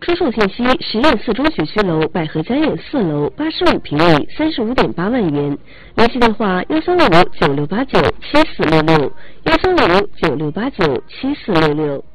出售信息：实验四中学区楼百合家苑4楼85平米，35.8万元。联系电话：135596897466，135596897466。